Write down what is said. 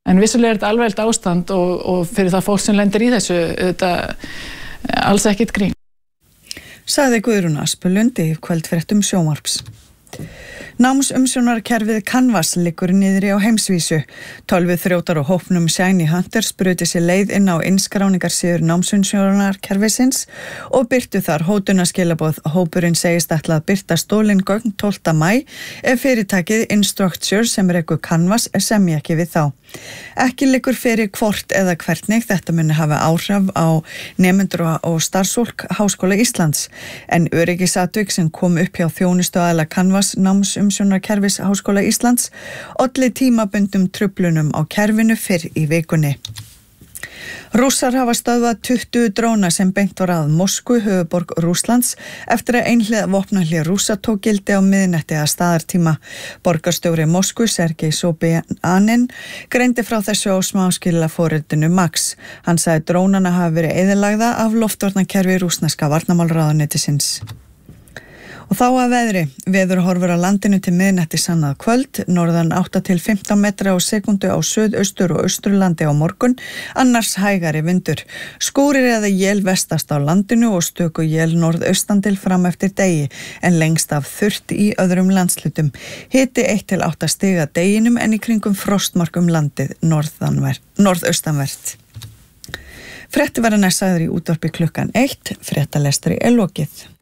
En vissulega þetta alvarlegt ástand og fyrir það fólk sem lendir í þessu, þetta alls ekkert grín. Sagði Guðrún Aspelund í kvöldfréttum sjónvarps. Námsumsjónarkerfið Canvas liggur niðri á heimsvísu. Tölvuþrjótar og hópnum Shiny Hunters brutu sér leið inn á innskráningarsíður námsumsjónarkerfisins og birtu þar hótunarskilaboð. Hópurinn segist ætla að birta stólin gögn 12. maí ef fyrirtækið Instructure sem rekur Canvas semji ekki við þá. Ekki liggur fyrir hvort eða hvernig þetta muni hafa áhrif á nemendur og starfsfólk Háskóla Íslands, en öryggisatvik sem kom upp hjá þjónustuaðila Canvas námsumsjónarkerfis Háskóla Íslands olli tímabundum truflunum á kerfinu fyrr í vikunni. Rússar hafa stöðvað 20 dróna sem beint var að Moskvu, höfuðborg Rússlands, eftir að einhliða vopnahlé Rússa tók gildi á miðnætti að staðartíma. Borgarstjóri Moskvu, Sergei Sobyanin, greindi frá þessu á smáskilaforritinu Max. Hann sagði drónana hafa verið eyðilagða af loftvarnakerfi rússneska varnarmálráðuneytisins. Og þá að veðri. Veður horfur á landinu til miðnætti annað kvöld, norðan 8 til 15 metra á sekundu á suðaustur og austurlandi á morgun, annars hægari vindur. Skúrir eða él vestast á landinu og stöku él norðaustan til fram eftir degi, en lengst af þurrt í öðrum landslutum. Hiti 1 til 8 stig að deginum en í kringum frostmark landið norðaustanvert. Frétti verða næst sagður í útvarpi klukkan 1, fréttalestri lokið.